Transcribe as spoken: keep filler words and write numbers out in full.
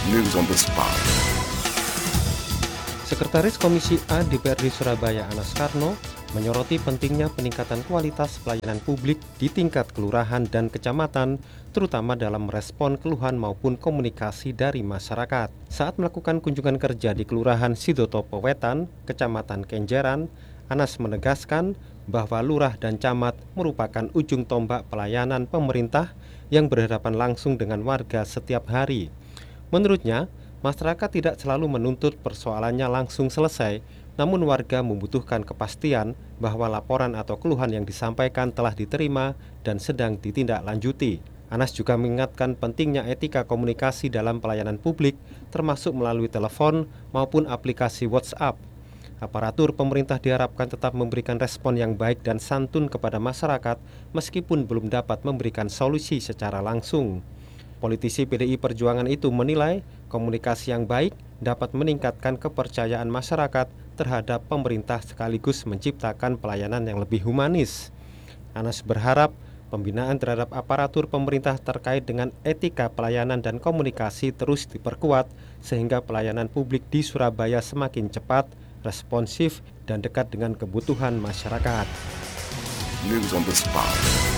News on the spot. Sekretaris Komisi A D P R D Surabaya Anas Karno menyoroti pentingnya peningkatan kualitas pelayanan publik di tingkat kelurahan dan kecamatan, terutama dalam merespon keluhan maupun komunikasi dari masyarakat. Saat melakukan kunjungan kerja di Kelurahan Sidotopo Wetan, Kecamatan Kenjeran, Anas menegaskan bahwa lurah dan camat merupakan ujung tombak pelayanan pemerintah yang berhadapan langsung dengan warga setiap hari. Menurutnya, masyarakat tidak selalu menuntut persoalannya langsung selesai, namun warga membutuhkan kepastian bahwa laporan atau keluhan yang disampaikan telah diterima dan sedang ditindaklanjuti. Anas juga mengingatkan pentingnya etika komunikasi dalam pelayanan publik, termasuk melalui telepon maupun aplikasi WhatsApp. Aparatur pemerintah diharapkan tetap memberikan respon yang baik dan santun kepada masyarakat, meskipun belum dapat memberikan solusi secara langsung. Politisi P D I Perjuangan itu menilai komunikasi yang baik dapat meningkatkan kepercayaan masyarakat terhadap pemerintah sekaligus menciptakan pelayanan yang lebih humanis. Anas berharap pembinaan terhadap aparatur pemerintah terkait dengan etika pelayanan dan komunikasi terus diperkuat sehingga pelayanan publik di Surabaya semakin cepat, responsif, dan dekat dengan kebutuhan masyarakat. News on the spot.